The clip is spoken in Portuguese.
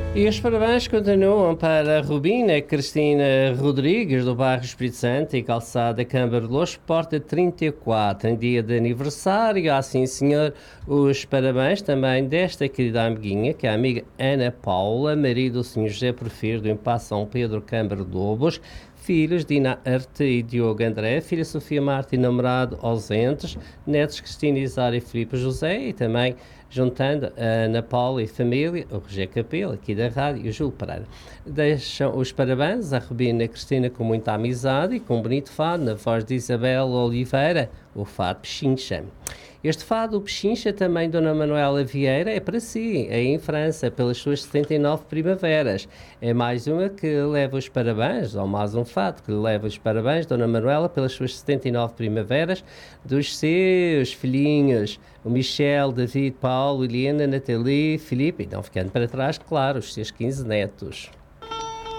E os parabéns continuam para a Rubina Cristina Rodrigues, do bairro Espírito Santo e Calçada Câmara de Lourdes, porta 34, em dia de aniversário. Assim, senhor, os parabéns também desta querida amiguinha, que é a amiga Ana Paula, marido do senhor José Porfiro, do Impasse São Pedro, Câmara de Lobos. Filhos, Dina Arte e Diogo André, filha Sofia Marta e namorado ausentes, netos Cristina Isara e Filipe José, e também juntando a Ana Paula e família, o Roger Capelo, aqui da rádio, e o Júlio Pereira. Deixam os parabéns à Rubina Cristina com muita amizade e com um bonito fado na voz de Isabel Oliveira, o fado Pechincha. Este fado, o Pechincha, também Dona Manuela Vieira, é para si, é em França, pelas suas 79 primaveras. É mais uma que leva os parabéns, ou mais um fado que leva os parabéns, Dona Manuela, pelas suas 79 primaveras, dos seus filhinhos, o Michel, David, Paulo, Helena, Nathalie, Filipe, e não ficando para trás, claro, os seus 15 netos.